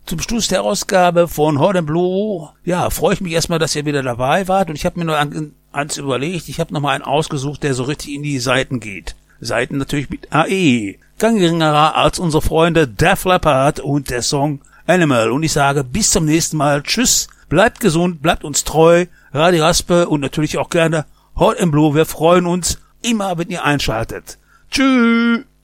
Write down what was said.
zum Schluss der Ausgabe von Hot and Blue. Ja, freue ich mich erstmal, dass ihr wieder dabei wart. Und ich habe mir noch eins überlegt. Ich habe noch mal einen ausgesucht, der so richtig in die Seiten geht. Seiten natürlich mit AE. Gang geringerer als unsere Freunde Def Leppard und der Song Animal. Und ich sage bis zum nächsten Mal. Tschüss, bleibt gesund, bleibt uns treu. Radio Raspe und natürlich auch gerne Hot and Blue. Wir freuen uns immer, wenn ihr einschaltet. Tschüss.